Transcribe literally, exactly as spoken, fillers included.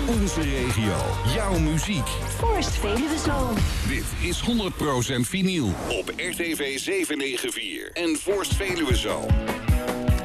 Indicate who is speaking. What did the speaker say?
Speaker 1: Onze regio. Jouw muziek.
Speaker 2: Forst Veluwezoom.
Speaker 1: Dit is honderd procent vinyl op R T V zeven negen vier en Forst Veluwezoom.